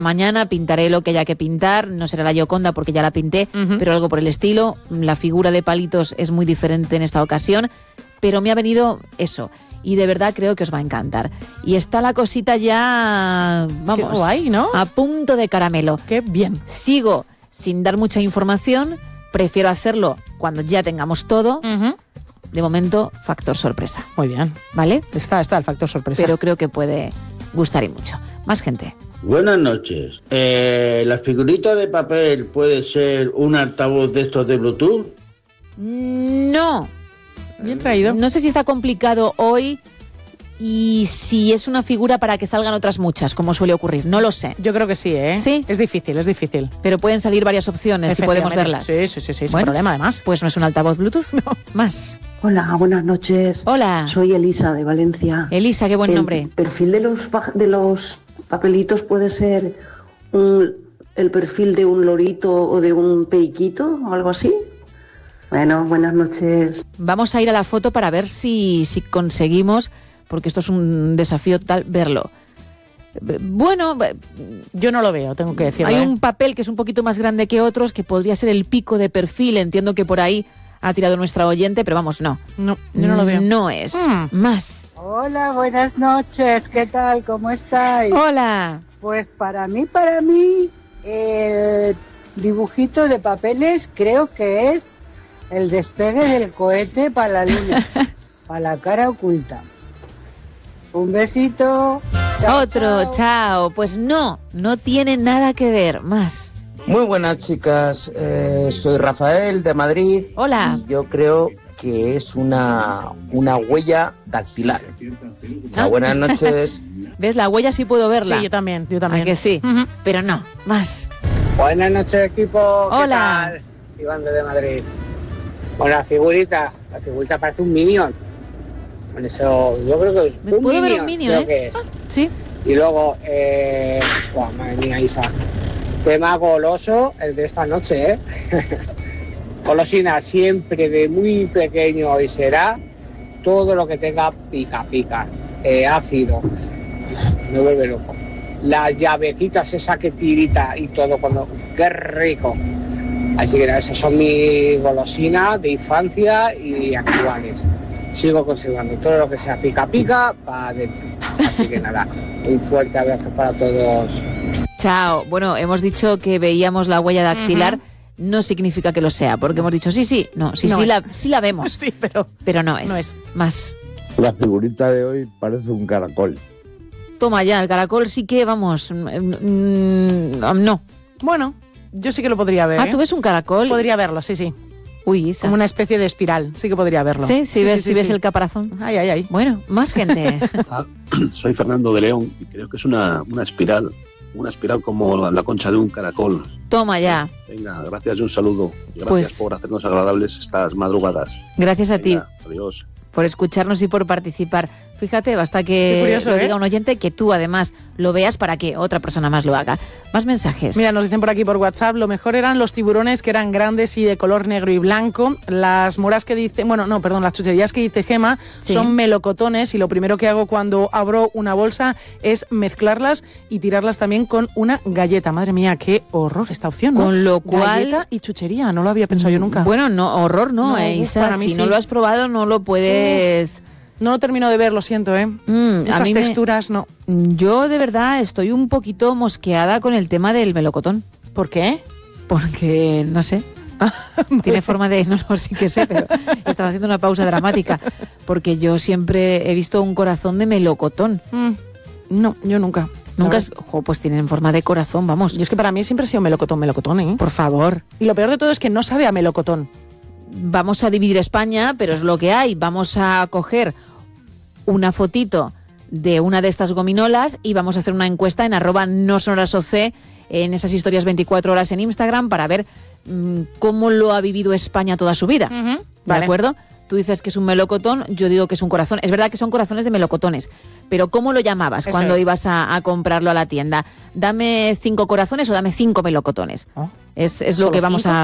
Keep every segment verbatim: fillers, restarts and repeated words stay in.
Mañana pintaré lo que haya que pintar, no será la Gioconda porque ya la pinté, uh-huh. pero algo por el estilo. La figura de palitos es muy diferente en esta ocasión, pero me ha venido eso. Y de verdad creo que os va a encantar. Y está la cosita ya, vamos, qué guay, ¿no? A punto de caramelo. Qué bien. Sigo sin dar mucha información, prefiero hacerlo cuando ya tengamos todo. Uh-huh. De momento, factor sorpresa. Muy bien. ¿Vale? Está, está el factor sorpresa. Pero creo que puede gustar y mucho. Más gente. Buenas noches. Eh, ¿La figurita de papel puede ser un altavoz de estos de Bluetooth? No. Bien traído. No sé si está complicado hoy y si es una figura para que salgan otras muchas, como suele ocurrir. No lo sé. Yo creo que sí, ¿eh? Sí. Es difícil, es difícil. Pero pueden salir varias opciones y podemos verlas. Sí, sí, sí, sí sin bueno, problema además. Pues no es un altavoz Bluetooth, no. Más. Hola, buenas noches. Hola. Soy Elisa de Valencia. Elisa, qué buen el nombre. El perfil de los, de los papelitos puede ser un, el perfil de un lorito o de un periquito o algo así. Bueno, buenas noches. Vamos a ir a la foto para ver si, si conseguimos, porque esto es un desafío total, verlo. Bueno, yo no lo veo, tengo que decirlo. Hay ¿eh? un papel que es un poquito más grande que otros, que podría ser el pico de perfil. Entiendo que por ahí ha tirado nuestra oyente, pero vamos, no. No, yo no lo veo. No es. Mm. Más. Hola, buenas noches. ¿Qué tal? ¿Cómo estáis? Hola. Pues para mí, para mí, el dibujito de papeles creo que es el despegue del cohete para la luna, para la cara oculta. Un besito. Chao, Otro, chao. chao. Pues no, no tiene nada que ver. Más. Muy buenas, chicas. Eh, soy Rafael de Madrid. Hola. Y yo creo que es una, una huella dactilar. Chao, buenas noches. ¿Ves? La huella sí puedo verla. Sí, yo también, yo también. ¿A que sí? Uh-huh. Pero no, más. Buenas noches, equipo. Hola. ¿Qué tal? Iván de Madrid. Bueno, la figurita, la figurita parece un Minion. Con eso, yo creo que es ¿Me un puedo Minion, ver un Minion, creo eh? que es. Ah, sí. Y luego, eh... oh, madre mía, Isa. Tema goloso, el de esta noche, ¿eh? Golosina siempre de muy pequeño y será todo lo que tenga pica pica, eh, ácido. Me vuelve loco. Las llavecitas, esa que tirita y todo, cuando... ¡Qué rico! Así que esas son mis golosinas de infancia y actuales. Sigo conservando todo lo que sea pica pica para adentro. Así que nada, un fuerte abrazo para todos. Chao. Bueno, hemos dicho que veíamos la huella dactilar. Uh-huh. No significa que lo sea, porque hemos dicho sí, sí, no, sí, no sí, es. la, sí la vemos. Sí, pero, pero no es. No es. Más. La figurita de hoy parece un caracol. Toma ya, el caracol sí que, vamos, mm, no. Bueno, yo sí que lo podría ver. Ah, ¿tú ves un caracol? Podría verlo, sí, sí. Uy, Isa. Como una especie de espiral, sí que podría verlo. Sí, si sí, ves, sí, si sí, ves sí. el caparazón. Ay, ay, ay. Bueno, más gente. Ah, soy Fernando de León y creo que es una, una espiral, una espiral como la, la concha de un caracol. Toma ya. Venga, gracias y un saludo. Gracias pues, por hacernos agradables estas madrugadas. Gracias a Venga, ti. Adiós. Por escucharnos y por participar. Fíjate, basta que curioso, lo ¿eh? diga un oyente, que tú además lo veas para que otra persona más lo haga. Más mensajes. Mira, nos dicen por aquí por WhatsApp, lo mejor eran los tiburones que eran grandes y de color negro y blanco. Las moras que dice, bueno, no, perdón, las chucherías que dice Gema sí. son melocotones y lo primero que hago cuando abro una bolsa es mezclarlas y tirarlas también con una galleta. Madre mía, qué horror esta opción, ¿no? Con lo cual... Galleta y chuchería, no lo había pensado yo nunca. Bueno, no, horror no, no eh, uf, Isa, si sí. no lo has probado no lo puedes... No lo termino de ver, lo siento, ¿eh? Mm, Esas a mí texturas, me... no. Yo, de verdad, estoy un poquito mosqueada con el tema del melocotón. ¿Por qué? Porque, no sé, tiene forma de... No, no, sí que sé, pero estaba haciendo una pausa dramática. Porque yo siempre he visto un corazón de melocotón. Mm, no, yo nunca. Nunca, es, ojo, pues tienen forma de corazón, vamos. Y es que para mí siempre ha sido melocotón, melocotón, ¿eh? Por favor. Y lo peor de todo es que no sabe a melocotón. Vamos a dividir España, pero es lo que hay. Vamos a coger una fotito de una de estas gominolas y vamos a hacer una encuesta en arroba no sonorasoc en esas historias veinticuatro horas en Instagram para ver mmm, cómo lo ha vivido España toda su vida. Uh-huh. ¿De vale. acuerdo? Tú dices que es un melocotón, yo digo que es un corazón. Es verdad que son corazones de melocotones, pero ¿cómo lo llamabas Eso cuando es. ibas a, a comprarlo a la tienda? ¿Dame cinco corazones o dame cinco melocotones? Oh. Es, es lo ¿Solo que vamos cinco? a...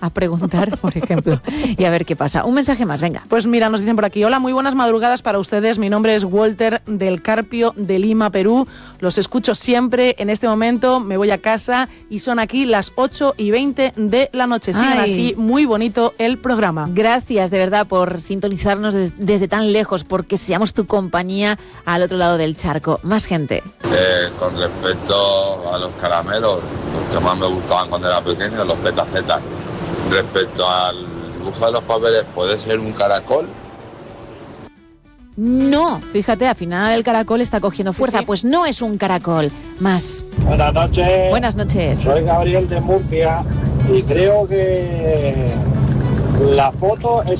a preguntar, por ejemplo, y a ver qué pasa. Un mensaje más, venga. Pues mira, nos dicen por aquí, hola, muy buenas madrugadas para ustedes. Mi nombre es Walter del Carpio de Lima, Perú. Los escucho siempre. En este momento me voy a casa y son aquí las ocho y veinte de la noche. Sigan Ay. así, muy bonito el programa. Gracias de verdad por sintonizarnos des- desde tan lejos, porque seamos tu compañía al otro lado del charco. Más gente. Eh, con respecto a los caramelos, los que más me gustaban cuando era pequeño, los petacetas. Respecto al dibujo de los papeles, ¿puede ser un caracol? No, fíjate, al final el caracol está cogiendo fuerza. Sí, sí. Pues no es un caracol. Más. Buenas noches. Buenas noches. Soy Gabriel de Murcia y creo que la foto es